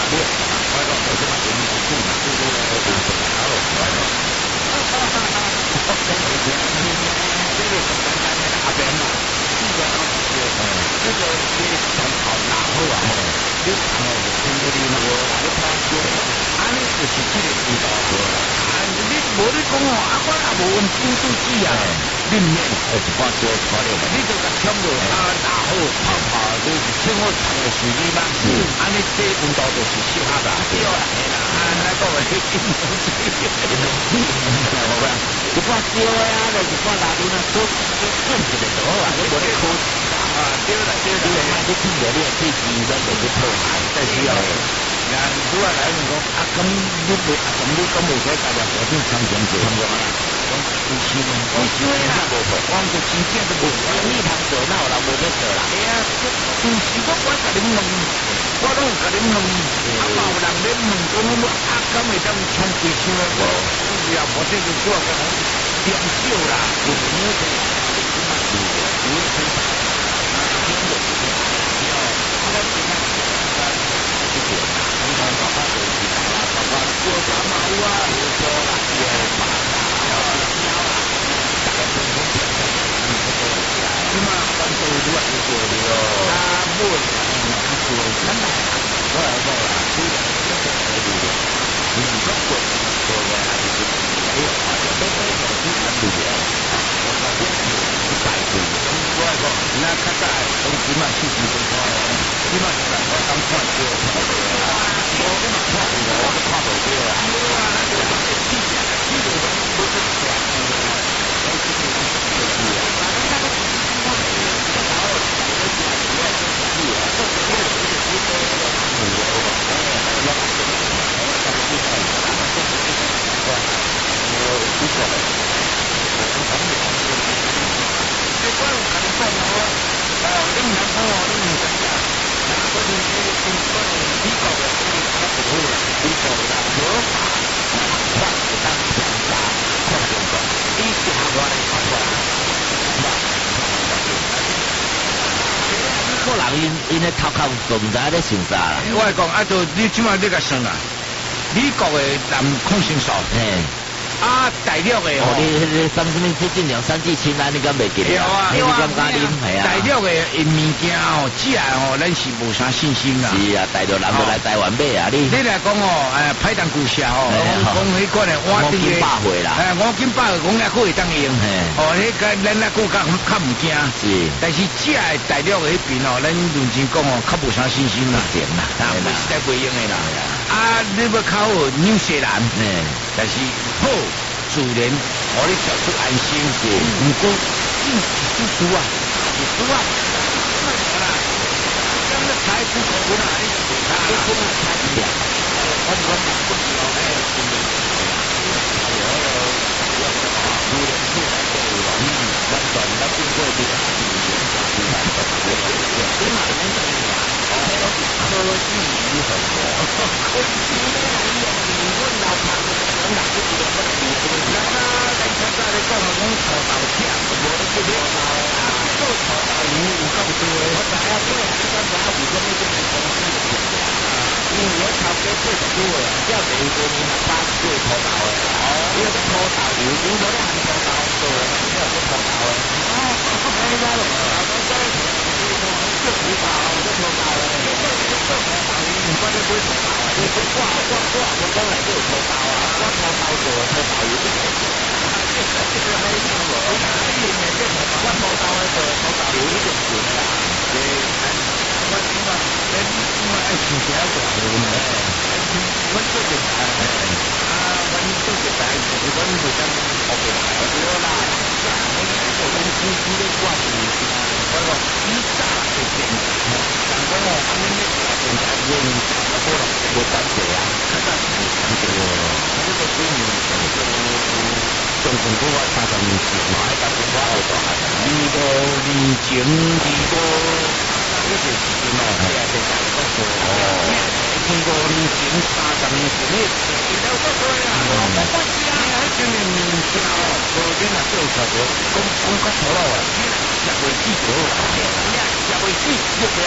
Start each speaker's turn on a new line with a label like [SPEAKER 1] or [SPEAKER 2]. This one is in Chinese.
[SPEAKER 1] 我讲做什么东西，做嘛做做做做好咯，我讲。这个简单的阿边嘛，这个这个从头拿好啊吼，你看哦，就听嗰啲那个那个花椒，安尼就是这个味道好啦。啊，你无你讲哦，啊我也无用金珠子啊，你免一块椒出来，你就甲冲落啊拿好泡泡，就是清好烫的水里嘛，安尼这味道就是适合啦。对啦，啊，那个话金珠子，好吧？一块椒啊，就是块拿去那做做一个就好啊，你无咧考啊，对啦对啦，你买去煮了，你配鸡咱就去泡下，但是哦，人拄啊来问讲啊，咁你不啊，咁你咁无使大家条件参详做，参详啦。讲有钱嘛，有钱啦，无错，我就真正都无，你通做那有人无得做啦。哎呀，就是我甲你问，我拢有甲你问，啊嘛有人咧问讲我啊，敢会当冲几箱的无？是啊，无这个做个量少啦，有影响，即嘛是有影响。那较早从起码40分钟，起码是我当看到，我根本看不到，我都看不到啊！个人因咧头壳都唔知咧想啥啦。我来讲啊，就你即摆你甲算啊，美国的男抗生素，啊，大陆的哦，你什么这尽量3剂清啊，你敢袂记得？有啊，你敢敢啉？系啊，大陆的物件哦，食哦，咱是无啥信心啦。是啊，大陆人都来台湾买啊，你来讲哦，派当古社哦，讲迄款的我哋嘅，我金百岁讲也可以当用，哦，迄个咱那个较唔惊，是，但是食的大陆的迄边哦，咱认真讲哦，较无啥信心啦，点啦，啊，实在袂用的啦。啊，你要靠纽西兰，但是好。自然，我哋找出安心是，唔过猪啊，猪啊，啦，咁你睇出口本来你本来睇唔了，我不知道诶，完全那经过这个科技与很多，科技问老旁人哪个觉得不理解？那咱现在来讲，我们炒豆片，我都不知道啊，做炒豆鱼有够多，我知啊，对啊，咱家有这么多公司的品牌啊，因为我炒鸡最多的，叫美国人8岁炒豆的，哦，因为炒豆鱼，如果你很炒豆做，你要做炒豆的，哦，哎呀，我在做葡萄，做葡萄的。我哋杯葡萄啊，你我講嚟都要葡萄啊，我葡萄做葡萄要啲嘢，即係喺呢度，我葡萄喺度，葡萄要呢種嘢啦，我點啊？你愛情者就係咩？我做嘅啊，我做嘅係我做緊學嘅係咗啦，我做緊公司嘅關係，我話依家嘅正但係我啱啱呢個正係用可能冇得嘅啊，真係唔得喎。呢個觀念呢個仲同嗰個30年前買得嘅話，我講係呢個年前呢個呢段時間咯，係啊，正係嗰個哦，呢個年前30年前呢，其實嗰個啊，冇關係啊，喺前面前後嗰邊啊，都係講個錯咯啊，入去知咗啊，入去知。